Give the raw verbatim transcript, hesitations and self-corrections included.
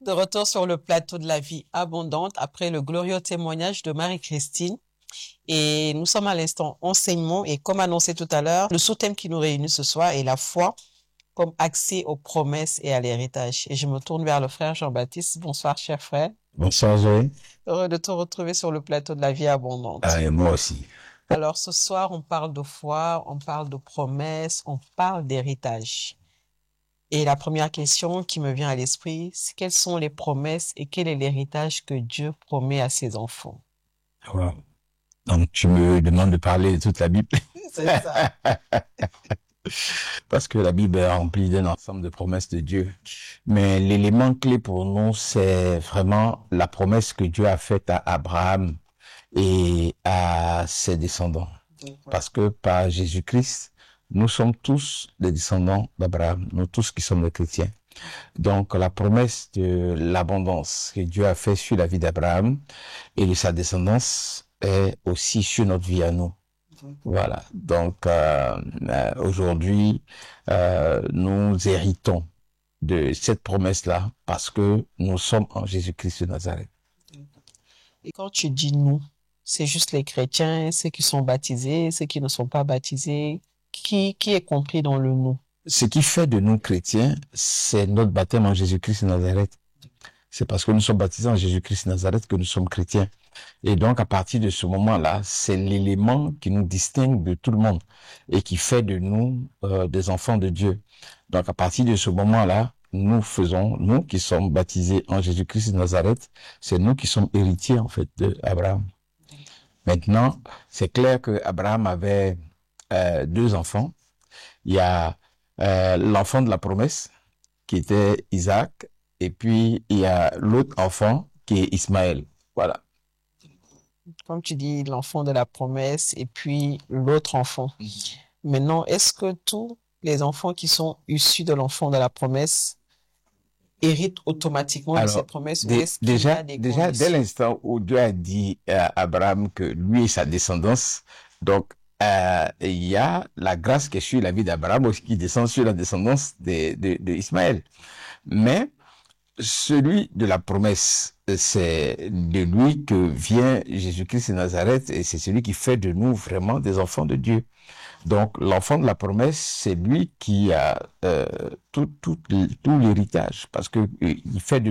De retour sur le plateau de la vie abondante après le glorieux témoignage de Marie-Christine. Et nous sommes à l'instant enseignement et comme annoncé tout à l'heure, le sous-thème qui nous réunit ce soir est la foi comme accès aux promesses et à l'héritage. Et je me tourne vers le frère Jean-Baptiste. Bonsoir, cher frère. Bonsoir, Zoé. Heureux de te retrouver sur le plateau de la vie abondante. Ah, et moi aussi. Alors, ce soir, on parle de foi, on parle de promesses, on parle d'héritage. Et la première question qui me vient à l'esprit, c'est quelles sont les promesses et quel est l'héritage que Dieu promet à ses enfants? Wow. Donc, tu me demandes de parler de toute la Bible. C'est ça. Parce que la Bible est remplie d'un ensemble de promesses de Dieu. Mais l'élément clé pour nous, c'est vraiment la promesse que Dieu a faite à Abraham et à ses descendants. Parce que par Jésus-Christ, nous sommes tous des descendants d'Abraham, nous tous qui sommes des chrétiens. Donc la promesse de l'abondance que Dieu a fait sur la vie d'Abraham et de sa descendance est aussi sur notre vie à nous. Voilà. Donc euh, euh, aujourd'hui, euh, nous héritons de cette promesse-là parce que nous sommes en Jésus-Christ de Nazareth. Et quand tu dis nous, c'est juste les chrétiens, ceux qui sont baptisés, ceux qui ne sont pas baptisés. Qui, qui est compris dans le nous? Ce qui fait de nous chrétiens, c'est notre baptême en Jésus-Christ de Nazareth. C'est parce que nous sommes baptisés en Jésus-Christ de Nazareth que nous sommes chrétiens. Et donc, à partir de ce moment-là, c'est l'élément qui nous distingue de tout le monde et qui fait de nous euh, des enfants de Dieu. Donc, à partir de ce moment-là, nous faisons, nous qui sommes baptisés en Jésus-Christ de Nazareth, c'est nous qui sommes héritiers, en fait, d'Abraham. Maintenant, c'est clair que Abraham avait euh, deux enfants. Il y a euh, l'enfant de la promesse, qui était Isaac, et puis il y a l'autre enfant, qui est Ismaël. Voilà. Comme tu dis, l'enfant de la promesse et puis l'autre enfant. Mm-hmm. Maintenant, est-ce que tous les enfants qui sont issus de l'enfant de la promesse héritent automatiquement Alors, de cette promesse? Dé, ou est-ce qu'il déjà, y a des déjà dès l'instant où Dieu a dit à Abraham que lui et sa descendance, donc euh, il y a la grâce qui est sur la vie d'Abraham qui descend sur la descendance de, de, de Ismaël. Mais celui de la promesse, c'est de lui que vient Jésus-Christ de Nazareth et c'est celui qui fait de nous vraiment des enfants de Dieu. Donc l'enfant de la promesse, c'est lui qui a euh, tout, tout, tout l'héritage parce que euh, il fait de